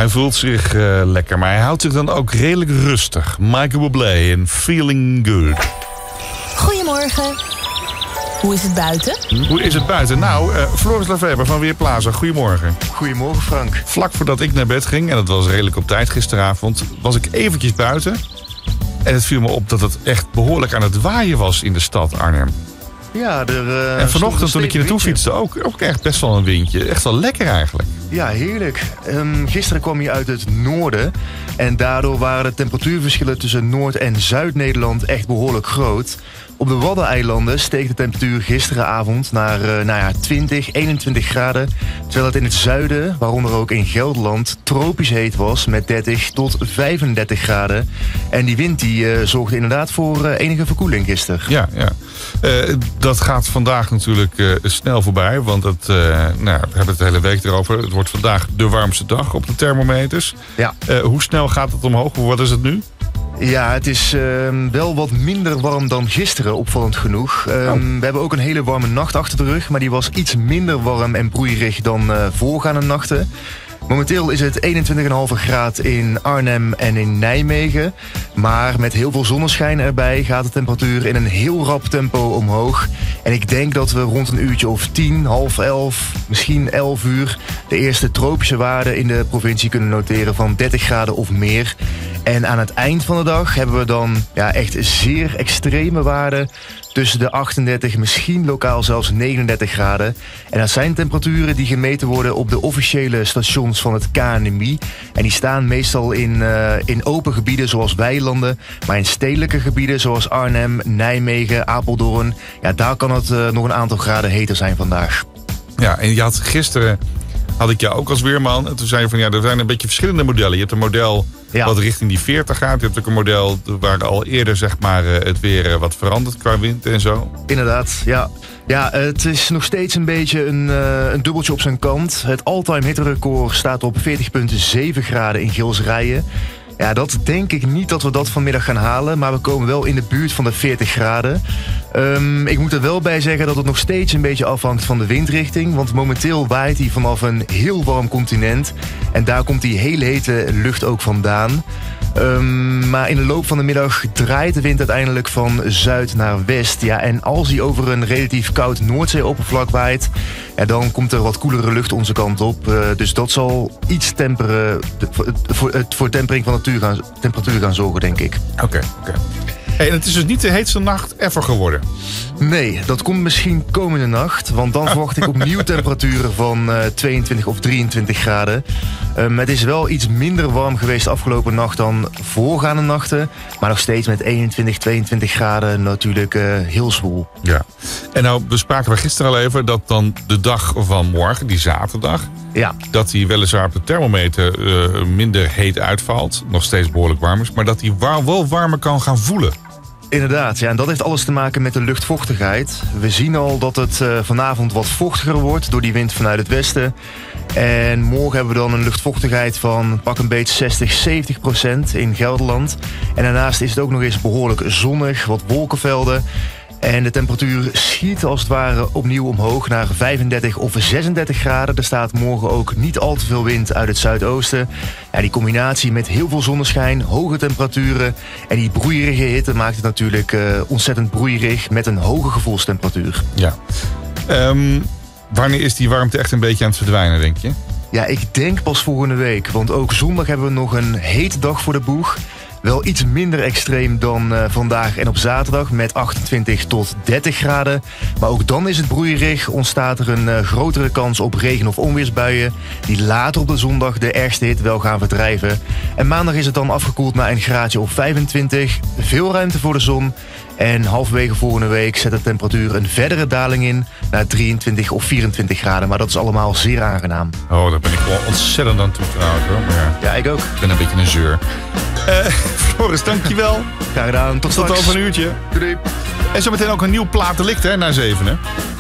Hij voelt zich lekker, maar hij houdt zich dan ook redelijk rustig. Michael Bublé in Feeling Good. Goedemorgen. Hoe is het buiten? Hoe is het buiten? Nou, Floris Lefebvre van Weerplaza, goedemorgen. Goedemorgen, Frank. Vlak voordat ik naar bed ging, en dat was redelijk op tijd gisteravond, was ik eventjes buiten. En het viel me op dat het echt behoorlijk aan het waaien was in de stad Arnhem. Ja, en vanochtend toen ik hier naartoe fietste ook echt best wel een windje. Echt wel lekker eigenlijk. Ja, heerlijk. Gisteren kwam je uit het noorden. En daardoor waren de temperatuurverschillen tussen Noord- en Zuid-Nederland echt behoorlijk groot. Op de Waddeneilanden steeg de temperatuur gisteravond naar 20, 21 graden. Terwijl het in het zuiden, waaronder ook in Gelderland, tropisch heet was met 30 tot 35 graden. En die wind die zorgde inderdaad voor enige verkoeling gisteren. Ja. Dat gaat vandaag natuurlijk snel voorbij. Want we hebben het de hele week erover. Het wordt vandaag de warmste dag op de thermometers. Ja. Hoe snel gaat het omhoog? Wat is het nu? Ja, het is wel wat minder warm dan gisteren, opvallend genoeg. We hebben ook een hele warme nacht achter de rug, maar die was iets minder warm en broeierig dan voorgaande nachten. Momenteel is het 21,5 graad in Arnhem en in Nijmegen. Maar met heel veel zonneschijn erbij gaat de temperatuur in een heel rap tempo omhoog. En ik denk dat we rond een uurtje of 10, half 11, misschien 11 uur... de eerste tropische waarden in de provincie kunnen noteren van 30 graden of meer. En aan het eind van de dag hebben we dan echt zeer extreme waarden. Tussen de 38, misschien lokaal zelfs 39 graden. En dat zijn temperaturen die gemeten worden op de officiële stations van het KNMI. En die staan meestal in open gebieden zoals weilanden. Maar in stedelijke gebieden zoals Arnhem, Nijmegen, Apeldoorn... daar kan het nog een aantal graden heter zijn vandaag. Ja, en gisteren had ik jou ook als weerman. En toen zei je van er zijn een beetje verschillende modellen. Je hebt een model wat richting die 40 gaat. Je hebt ook een model waar al eerder het weer wat verandert qua wind en zo. Inderdaad, ja. Ja, het is nog steeds een beetje een dubbeltje op zijn kant. Het all-time hitterecord staat op 40,7 graden in Gilsrijen. Ja, dat denk ik niet dat we dat vanmiddag gaan halen. Maar we komen wel in de buurt van de 40 graden. Ik moet er wel bij zeggen dat het nog steeds een beetje afhangt van de windrichting. Want momenteel waait hij vanaf een heel warm continent. En daar komt die hele hete lucht ook vandaan. Maar in de loop van de middag draait de wind uiteindelijk van zuid naar west. Ja, en als hij over een relatief koud Noordzeeoppervlak waait, dan komt er wat koelere lucht onze kant op. Dus dat zal iets temperen, voor tempering van de temperatuur gaan zorgen, denk ik. Oké. Hey, en het is dus niet de heetste nacht ever geworden? Nee, dat komt misschien komende nacht. Want dan verwacht ik opnieuw temperaturen van 22 of 23 graden. Het is wel iets minder warm geweest afgelopen nacht dan voorgaande nachten. Maar nog steeds met 21, 22 graden natuurlijk heel zwoel. Ja. En nou bespraken we gisteren al even dat dan de dag van morgen, die zaterdag... Ja. Dat die weliswaar op de thermometer minder heet uitvalt. Nog steeds behoorlijk warm is. Maar dat die wel warmer kan gaan voelen. Inderdaad, ja, en dat heeft alles te maken met de luchtvochtigheid. We zien al dat het vanavond wat vochtiger wordt door die wind vanuit het westen. En morgen hebben we dan een luchtvochtigheid van pak een beetje 60-70% in Gelderland. En daarnaast is het ook nog eens behoorlijk zonnig, wat wolkenvelden. En de temperatuur schiet als het ware opnieuw omhoog naar 35 of 36 graden. Er staat morgen ook niet al te veel wind uit het zuidoosten. Ja, die combinatie met heel veel zonneschijn, hoge temperaturen en die broeierige hitte maakt het natuurlijk ontzettend broeierig met een hoge gevoelstemperatuur. Ja. Wanneer is die warmte echt een beetje aan het verdwijnen, denk je? Ja, ik denk pas volgende week. Want ook zondag hebben we nog een hete dag voor de boeg. Wel iets minder extreem dan vandaag en op zaterdag met 28 tot 30 graden. Maar ook dan is het broeierig. Ontstaat er een grotere kans op regen- of onweersbuien die later op de zondag de ergste hitte wel gaan verdrijven. En maandag is het dan afgekoeld naar een graadje of 25. Veel ruimte voor de zon. En halverwege volgende week zet de temperatuur een verdere daling in naar 23 of 24 graden. Maar dat is allemaal zeer aangenaam. Oh, daar ben ik wel ontzettend aan toe trouwens hoor. Maar ja, ik ook. Ik ben een beetje een zeur. Floris, dankjewel. Graag gedaan. Tot straks. Tot over een uurtje. Doei. En zo meteen ook een nieuw plaatdelict na 7.